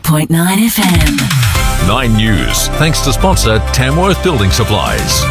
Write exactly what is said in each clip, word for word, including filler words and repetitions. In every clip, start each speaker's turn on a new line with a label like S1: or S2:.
S1: point nine F M.
S2: Nine News, thanks to sponsor Tamworth Building Supplies.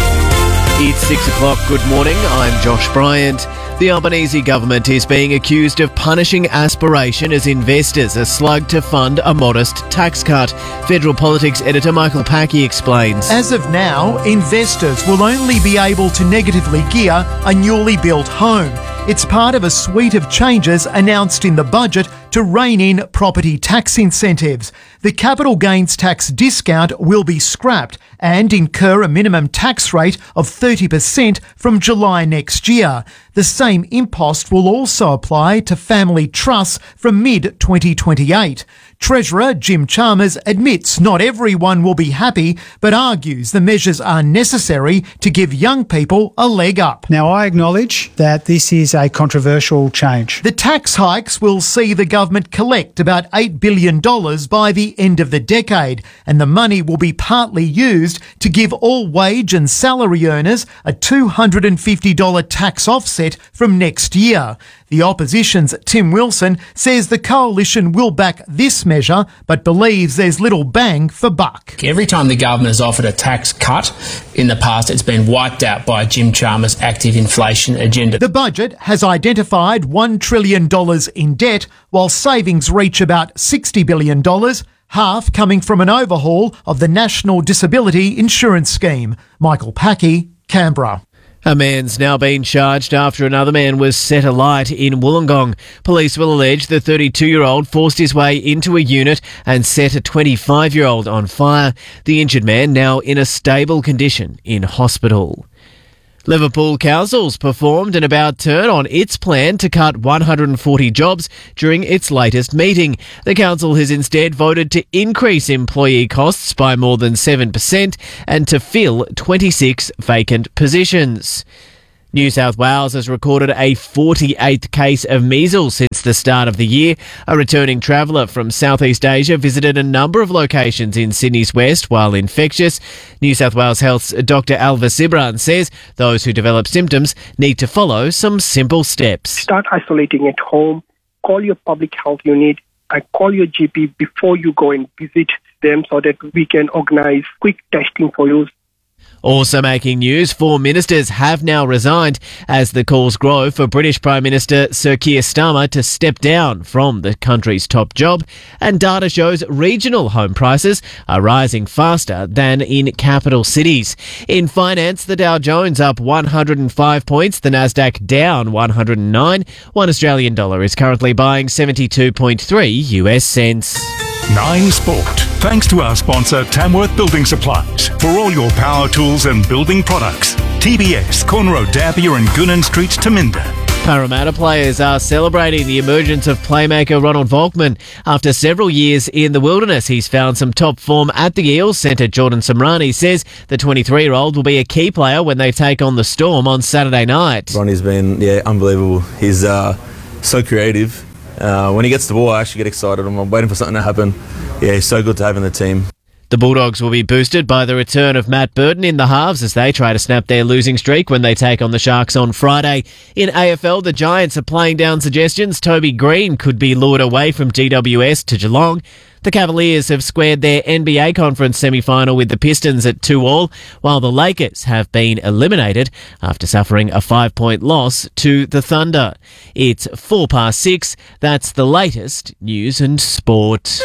S3: It's six o'clock. Good morning. I'm Josh Bryant. The Albanese government is being accused of punishing aspiration as investors are slugged to fund a modest tax cut. Federal Politics editor Michael Packey explains.
S4: As of now, investors will only be able to negatively gear a newly built home. It's part of a suite of changes announced in the budget to rein in property tax incentives. The capital gains tax discount will be scrapped and incur a minimum tax rate of thirty percent from July next year. The same impost will also apply to family trusts from mid twenty twenty-eight. Treasurer Jim Chalmers admits not everyone will be happy, but argues the measures are necessary to give young people a leg up.
S5: Now, I acknowledge that this is a controversial change.
S4: The tax hikes will see the government collect about eight billion dollars by the end of the decade, and the money will be partly used to give all wage and salary earners a two hundred fifty dollars tax offset from next year. The opposition's Tim Wilson says the coalition will back this measure, but believes there's little bang for buck.
S6: Every time the government has offered a tax cut in the past, it's been wiped out by Jim Chalmers' active inflation agenda.
S4: The budget has identified one trillion dollars in debt, while savings reach about sixty billion dollars, half coming from an overhaul of the National Disability Insurance Scheme. Michael Packey, Canberra.
S3: A man's now been charged after another man was set alight in Wollongong. Police will allege the thirty-two-year-old forced his way into a unit and set a twenty-five-year-old on fire. The injured man now in a stable condition in hospital. Liverpool Council's performed an about-turn on its plan to cut one hundred forty jobs during its latest meeting. The council has instead voted to increase employee costs by more than seven percent and to fill twenty-six vacant positions. New South Wales has recorded a forty-eighth case of measles since the start of the year. A returning traveller from Southeast Asia visited a number of locations in Sydney's west while infectious. New South Wales Health's Doctor Alva Sibran says those who develop symptoms need to follow some simple steps.
S7: Start isolating at home, call your public health unit, and call your G P before you go and visit them so that we can organise quick testing for you.
S3: Also making news, four ministers have now resigned as the calls grow for British Prime Minister Sir Keir Starmer to step down from the country's top job, and data shows regional home prices are rising faster than in capital cities. In finance, the Dow Jones up one hundred five points, the Nasdaq down one hundred nine. One Australian dollar is currently buying seventy-two point three U S cents.
S2: Nine Sport, thanks to our sponsor Tamworth Building Supplies. For all your power tools and building products. T B S, Corner Road, Dampier and Goonan Street, Taminda.
S3: Parramatta players are celebrating the emergence of playmaker Ronald Volkman. After several years in the wilderness, he's found some top form at the Eels. Centre Jordan Samrani says the twenty-three-year-old will be a key player when they take on the Storm on Saturday night.
S8: Ronnie's been, yeah, unbelievable. He's uh, so creative. Uh, when he gets the ball, I actually get excited. I'm waiting for something to happen. Yeah, he's so good to have in the team.
S3: The Bulldogs will be boosted by the return of Matt Burton in the halves as they try to snap their losing streak when they take on the Sharks on Friday. In A F L, the Giants are playing down suggestions Toby Green could be lured away from G W S to Geelong. The Cavaliers have squared their N B A conference semi-final with the Pistons at two all, while the Lakers have been eliminated after suffering a five-point loss to the Thunder. It's four past six. That's the latest news and sport.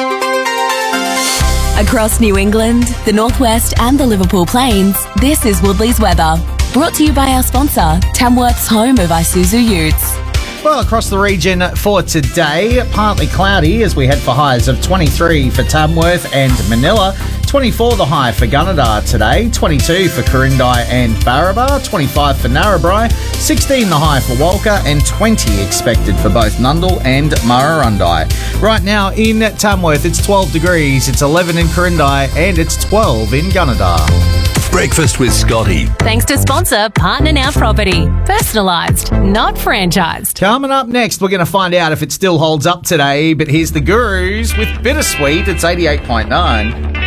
S1: Across New England, the Northwest and the Liverpool Plains, this is Woodley's weather. Brought to you by our sponsor, Tamworth's home of Isuzu Utes.
S9: Well, across the region for today, partly cloudy as we head for highs of twenty-three for Tamworth and Manila, twenty-four the high for Gunnedah today, twenty-two for Corindai and Barraba, twenty-five for Narrabri, sixteen the high for Walker and twenty expected for both Nundle and Murrurundi. Right now in Tamworth, it's twelve degrees, it's eleven in Corindai and it's twelve in Gunnedah.
S2: Breakfast with Scotty.
S1: Thanks to sponsor Partner Now Property. Personalised, not franchised.
S9: Coming up next, we're going to find out if it still holds up today, but here's the Gurus with Bittersweet. It's eighty-eight point nine.